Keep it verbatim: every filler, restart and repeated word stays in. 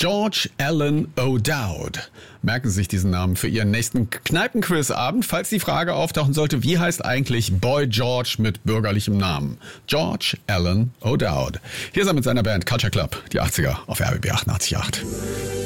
George Alan O'Dowd. Merken Sie sich diesen Namen für Ihren nächsten Kneipenquizabend, falls die Frage auftauchen sollte, wie heißt eigentlich Boy George mit bürgerlichem Namen? George Alan O'Dowd. Hier ist er mit seiner Band Culture Club, die achtziger auf R B B achtundachtzig Komma acht.